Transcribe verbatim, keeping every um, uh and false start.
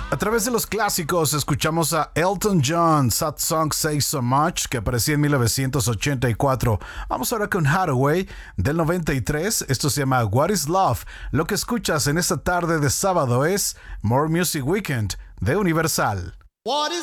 A través de los clásicos escuchamos a Elton John, Sad Song Say So Much, que aparecía en mil novecientos ochenta y cuatro. Vamos ahora con Hathaway, del noventa y tres. Esto se llama What Is Love. Lo que escuchas en esta tarde de sábado es More Music Weekend de Universal. What is